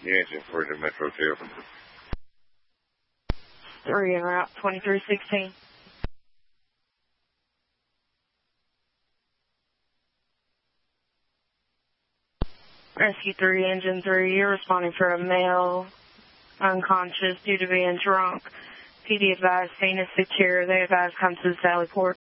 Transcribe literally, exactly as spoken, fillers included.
Yankton for the Metro two. three en route, twenty-three sixteen. Rescue three, engine three, you're responding for a male unconscious due to being drunk. P D advised scene is secure. They advise come to the Sally Port.